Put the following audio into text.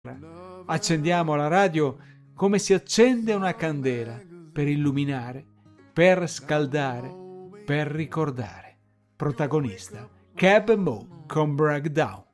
Accendiamo la radio come si accende una candela, per illuminare, per scaldare, per ricordare. Protagonista Cap Moe con Breakdown.